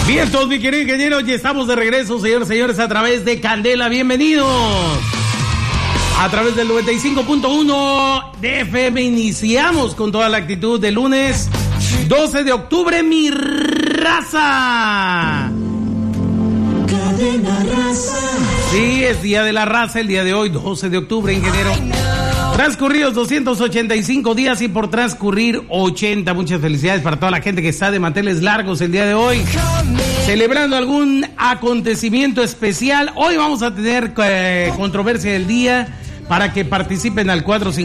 Bien, todos mi querido ingeniero, ya estamos de regreso, señores y señores, a través de Candela. Bienvenidos a través del 95.1 de FM. Iniciamos con toda la actitud de lunes 12 de octubre, mi raza. Cadena Raza. Sí, es Día de la Raza el día de hoy, 12 de octubre, ingeniero. Transcurridos 285 días y por transcurrir 80. Muchas felicidades para toda la gente que está de manteles largos el día de hoy, celebrando algún acontecimiento especial. Hoy vamos a tener controversia del día para que participen al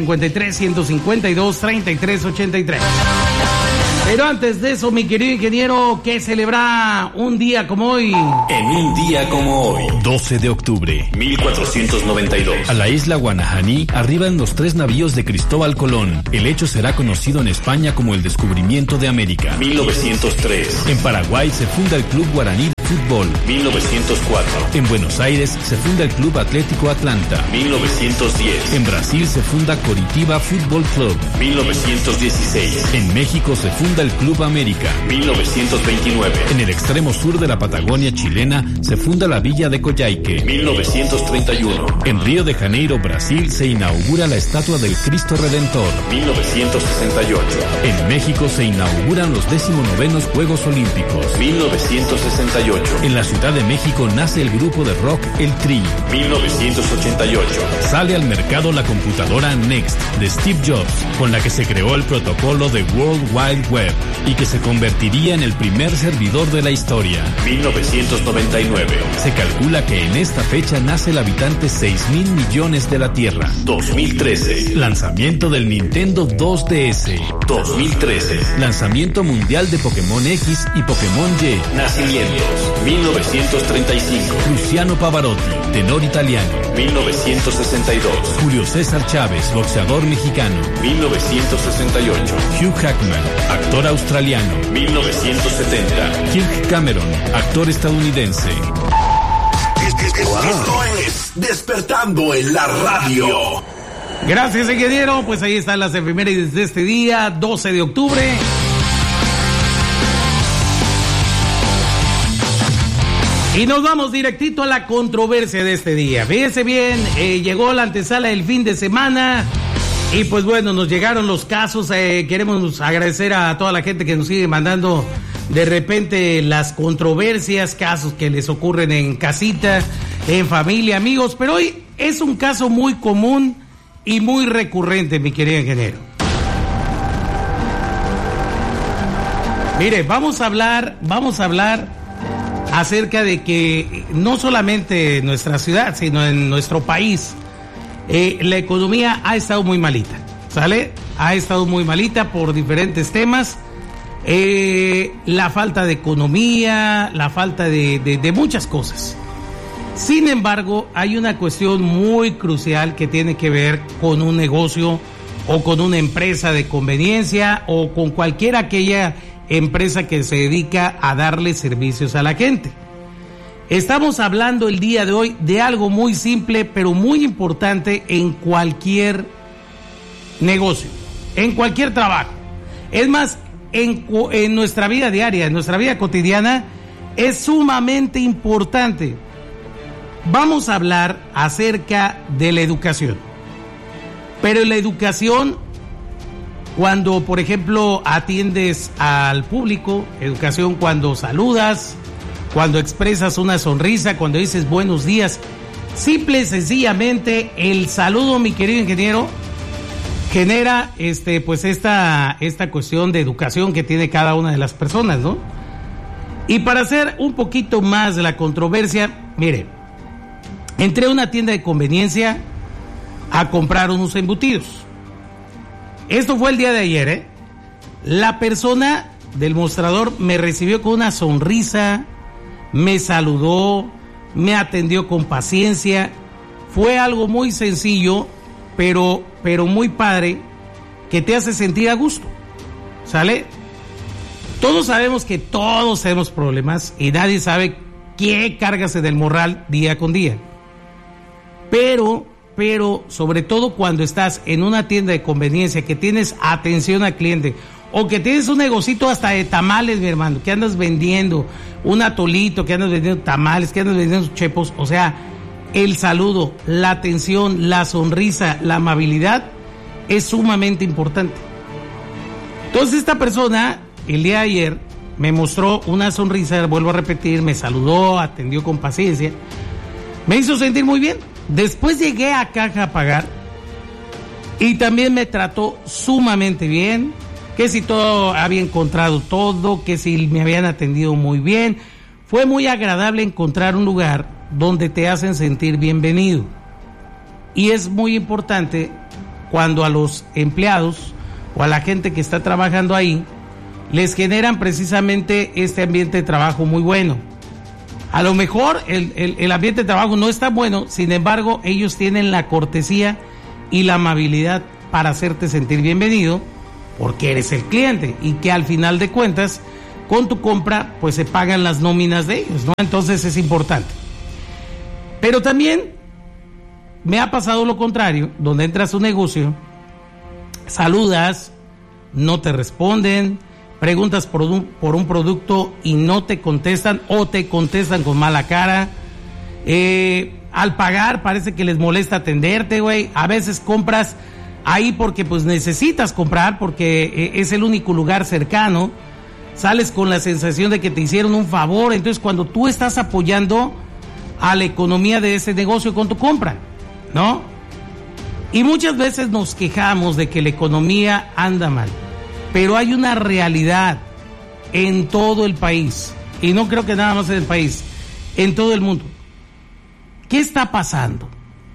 453-152-3383. Pero antes de eso, mi querido ingeniero, ¿qué celebra un día como hoy? En un día como hoy, 12 de octubre, 1492. a la isla Guanajaní arriban los 3 navíos de Cristóbal Colón. El hecho será conocido en España como el descubrimiento de América. 1903. En Paraguay se funda el Club Guaraní de Fútbol. 1904. En Buenos Aires se funda el Club Atlético Atlanta. 1910. En Brasil se funda Coritiba Fútbol Club. 1916. En México se funda el Club América. 1929. En el extremo sur de la Patagonia chilena se funda la Villa de Coyhaique. 1931. En Río de Janeiro, Brasil, se inaugura la estatua del Cristo Redentor. 1968. En México se inauguran los 19º Juegos Olímpicos. 1968. En la Ciudad de México nace el grupo de rock El Tri. 1988. Sale al mercado la computadora Next de Steve Jobs, con la que se creó el protocolo de World Wide Web y que se convertiría en el primer servidor de la historia. 1999. Se calcula que en esta fecha nace el habitante 6,000 millones de la Tierra. 2013. Lanzamiento del Nintendo 2DS. 2013. Lanzamiento mundial de Pokémon X y Pokémon Y. Nacimientos. 1935. Luciano Pavarotti, tenor italiano. 1962. Julio César Chávez, boxeador mexicano. 1968. Hugh Jackman, actor australiano. 1970. Kirk Cameron, actor estadounidense. Esto es Despertando en la Radio. Gracias, ingeniero. Pues ahí están las efemérides de este día, 12 de octubre. Y nos vamos directito a la controversia de este día. Fíjense bien, llegó la antesala del fin de semana y pues bueno, nos llegaron los casos. Queremos agradecer a toda la gente que nos sigue mandando de repente las controversias, casos que les ocurren en casita, en familia, amigos. Pero hoy es un caso muy común y muy recurrente, mi querido ingeniero. Mire, vamos a hablar acerca de que no solamente en nuestra ciudad, sino en nuestro país, la economía ha estado muy malita, ¿sale? Ha estado muy malita por diferentes temas, la falta de economía, la falta de muchas cosas. Sin embargo, hay una cuestión muy crucial que tiene que ver con un negocio o con una empresa de conveniencia o con cualquier aquella empresa que se dedica a darle servicios a la gente. Estamos hablando el día de hoy de algo muy simple pero muy importante en cualquier negocio, en cualquier trabajo. Es más, en nuestra vida diaria, en nuestra vida cotidiana, es sumamente importante. Vamos a hablar acerca de la educación. Pero la educación, cuando, por ejemplo, atiendes al público, educación cuando saludas, cuando expresas una sonrisa, cuando dices buenos días, simple y sencillamente el saludo, mi querido ingeniero, genera pues esta cuestión de educación que tiene cada una de las personas, ¿no? Y para hacer un poquito más de la controversia, mire, entré a una tienda de conveniencia a comprar unos embutidos. Esto fue el día de ayer, La persona del mostrador me recibió con una sonrisa, me saludó, me atendió con paciencia. Fue algo muy sencillo, pero muy padre, que te hace sentir a gusto, ¿sale? Todos sabemos que todos tenemos problemas y nadie sabe qué cargas en el morral día con día. Pero sobre todo cuando estás en una tienda de conveniencia, que tienes atención al cliente, o que tienes un negocito hasta de tamales, mi hermano, que andas vendiendo un atolito, que andas vendiendo tamales, que andas vendiendo chepos, o sea, el saludo, la atención, la sonrisa, la amabilidad es sumamente importante. Entonces esta persona, el día de ayer, me mostró una sonrisa, vuelvo a repetir, me saludó, atendió con paciencia, me hizo sentir muy bien. Después llegué a caja a pagar y también me trató sumamente bien, que si todo había encontrado todo, que si me habían atendido muy bien. Fue muy agradable encontrar un lugar donde te hacen sentir bienvenido. Y es muy importante cuando a los empleados o a la gente que está trabajando ahí les generan precisamente este ambiente de trabajo muy bueno. A lo mejor el ambiente de trabajo no está bueno, sin embargo, ellos tienen la cortesía y la amabilidad para hacerte sentir bienvenido, porque eres el cliente y que al final de cuentas, con tu compra, pues se pagan las nóminas de ellos, ¿no? Entonces es importante. Pero también me ha pasado lo contrario, donde entras a un negocio, saludas, no te responden, preguntas por un producto y no te contestan o te contestan con mala cara. Al pagar parece que les molesta atenderte, güey. A veces compras ahí porque pues necesitas comprar, porque es el único lugar cercano. Sales con la sensación de que te hicieron un favor. Entonces cuando tú estás apoyando a la economía de ese negocio con tu compra, ¿no? Y muchas veces nos quejamos de que la economía anda mal. Pero hay una realidad en todo el país, y no creo que nada más en el país, en todo el mundo. ¿Qué está pasando?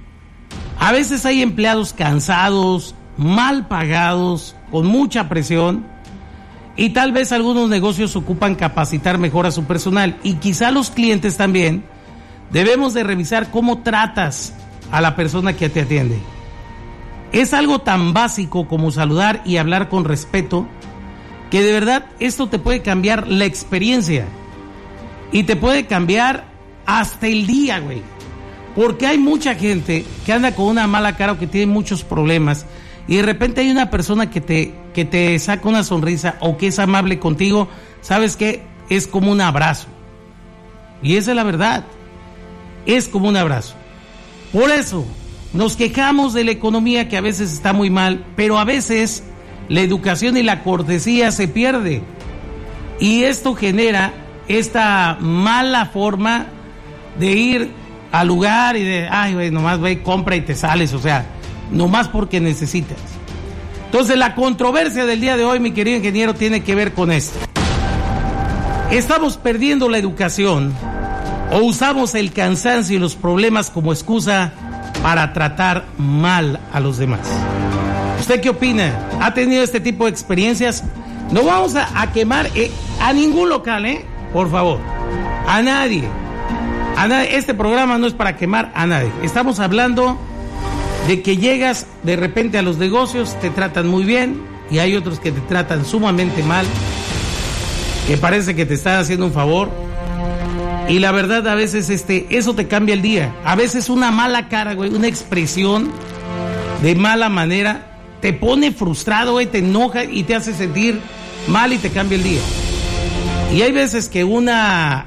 A veces hay empleados cansados, mal pagados, con mucha presión, y tal vez algunos negocios ocupan capacitar mejor a su personal, y quizá los clientes también. Debemos de revisar cómo tratas a la persona que te atiende. Es algo tan básico como saludar y hablar con respeto, que de verdad esto te puede cambiar la experiencia y te puede cambiar hasta el día, güey. Porque hay mucha gente que anda con una mala cara o que tiene muchos problemas y de repente hay una persona que te saca una sonrisa o que es amable contigo. ¿Sabes qué? Es como un abrazo. Y esa es la verdad. Es como un abrazo. Por eso nos quejamos de la economía, que a veces está muy mal, pero a veces la educación y la cortesía se pierde. Y esto genera esta mala forma de ir al lugar y de, ay, güey, nomás ve, compra y te sales, o sea, nomás porque necesitas. Entonces la controversia del día de hoy, mi querido ingeniero, tiene que ver con esto. ¿Estamos perdiendo la educación o usamos el cansancio y los problemas como excusa para tratar mal a los demás? ¿Usted qué opina? ¿Ha tenido este tipo de experiencias? No vamos a quemar a ningún local, por favor. A nadie. Este programa no es para quemar a nadie. Estamos hablando de que llegas de repente a los negocios, te tratan muy bien y hay otros que te tratan sumamente mal, que parece que te están haciendo un favor. Y la verdad, a veces eso te cambia el día. A veces una mala cara, güey, una expresión de mala manera te pone frustrado, güey, te enoja y te hace sentir mal y te cambia el día. Y hay veces que una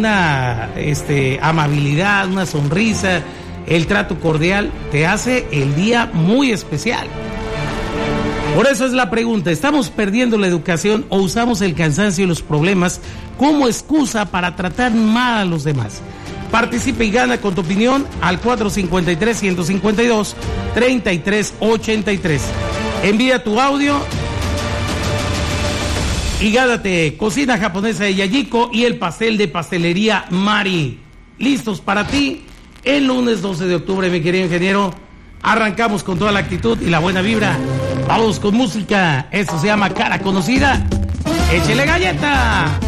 amabilidad, una sonrisa, el trato cordial te hace el día muy especial. Por eso es la pregunta: ¿estamos perdiendo la educación o usamos el cansancio y los problemas como excusa para tratar mal a los demás? Participa y gana con tu opinión al 453-152-3383. Envía tu audio y gánate cocina japonesa de Yayiko y el pastel de pastelería Mari. Listos para ti el lunes 12 de octubre, mi querido ingeniero. Arrancamos con toda la actitud y la buena vibra. Vamos con música. Esto se llama Cara Conocida. ¡Échele galleta!